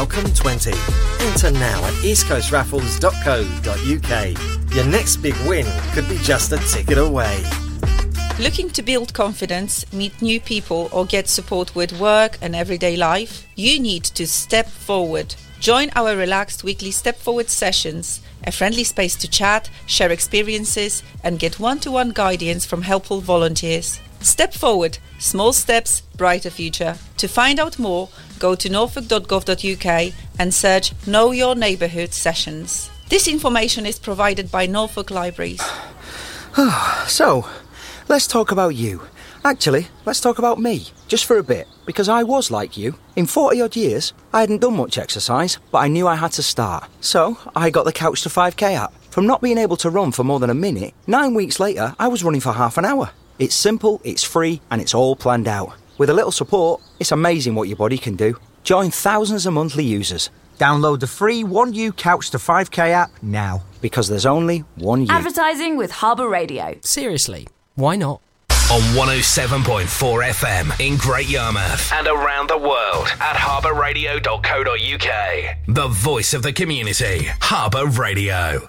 Welcome 20. Enter now at eastcoastraffles.co.uk. Your next big win could be just a ticket away. Looking to build confidence, meet new people or get support with work and everyday life? You need to step forward. Join our relaxed weekly Step Forward sessions, a friendly space to chat, share experiences and get one-to-one guidance from helpful volunteers. Step Forward. Small steps, brighter future. To find out more, go to norfolk.gov.uk and search Know Your Neighbourhood sessions. This information is provided by Norfolk Libraries. So, let's talk about you. Actually, let's talk about me, just for a bit, because I was like you. In 40 odd years, I hadn't done much exercise, but I knew I had to start. So, I got the Couch to 5k app. From not being able to run for more than a minute, 9 weeks later, I was running for half an hour. It's simple, it's free, and it's all planned out. With a little support, it's amazing what your body can do. Join thousands of monthly users. Download the free 1U Couch to 5k app now, because there's only one you. Advertising with Harbour Radio. Seriously, why not? On 107.4 FM in Great Yarmouth and around the world at harbourradio.co.uk. The voice of the community, Harbour Radio.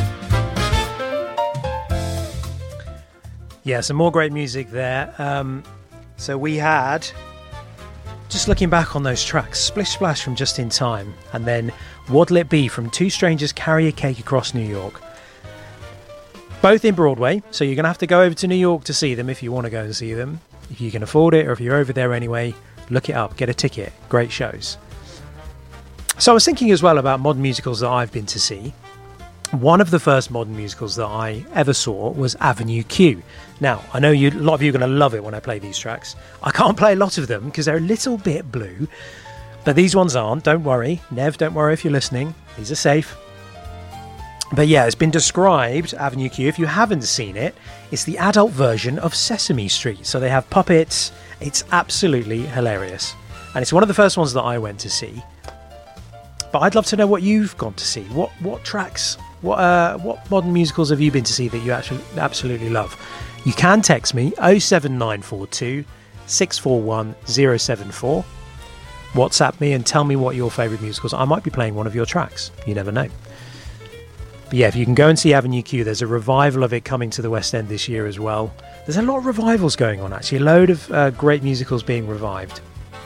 Yeah, some more great music there. So we had, just looking back on those tracks, Splish Splash from Just in Time, and then What'll It Be from Two Strangers Carry a Cake Across New York. Both in Broadway, so you're going to have to go over to New York to see them if you want to go and see them. If you can afford it, or if you're over there anyway, look it up, get a ticket. Great shows. So I was thinking as well about modern musicals that I've been to see. One of the first modern musicals that I ever saw was Avenue Q. Now, I know a lot of you are going to love it when I play these tracks. I can't play a lot of them because they're a little bit blue, but these ones aren't. Don't worry. Nev, don't worry if you're listening. These are safe. But yeah, it's been described, Avenue Q, if you haven't seen it, it's the adult version of Sesame Street. So they have puppets. It's absolutely hilarious. And it's one of the first ones that I went to see. But I'd love to know what you've gone to see. What tracks, what modern musicals have you been to see that you actually absolutely love? You can text me 07942 641 074. WhatsApp me and tell me what your favourite musicals are. I might be playing one of your tracks. You never know. But yeah, if you can go and see Avenue Q, there's a revival of it coming to the West End this year as well. There's a lot of revivals going on, actually. A load of great musicals being revived.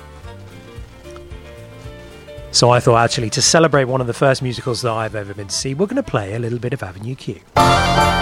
So I thought, actually, to celebrate one of the first musicals that I've ever been to see, we're going to play a little bit of Avenue Q.